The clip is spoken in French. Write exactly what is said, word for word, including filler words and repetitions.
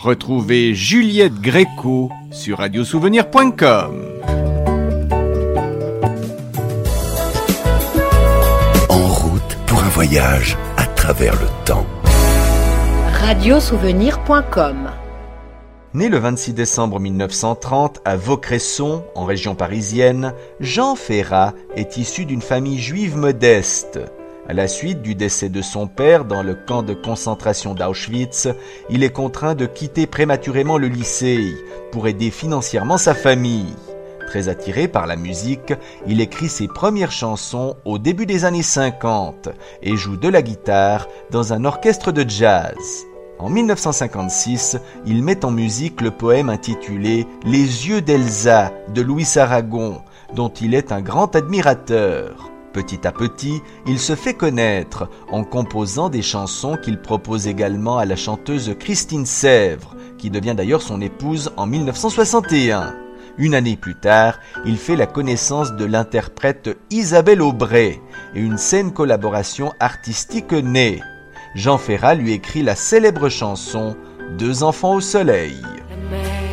Retrouvez Juliette Gréco sur radio souvenir point com. En route pour un voyage à travers le temps. radio souvenir point com. Né le vingt-six décembre mille neuf cent trente à Vaucresson, en région parisienne, Jean Ferrat est issu d'une famille juive modeste. À la suite du décès de son père dans le camp de concentration d'Auschwitz, il est contraint de quitter prématurément le lycée pour aider financièrement sa famille. Très attiré par la musique, il écrit ses premières chansons au début des années cinquante et joue de la guitare dans un orchestre de jazz. En mille neuf cent cinquante-six, il met en musique le poème intitulé « Les yeux d'Elsa » de Louis Aragon, dont il est un grand admirateur. Petit à petit, il se fait connaître en composant des chansons qu'il propose également à la chanteuse Christine Sèvres, qui devient d'ailleurs son épouse en mille neuf cent soixante et un. Une année plus tard, il fait la connaissance de l'interprète Isabelle Aubray et une saine collaboration artistique naît. Jean Ferrat lui écrit la célèbre chanson « Deux enfants au soleil ».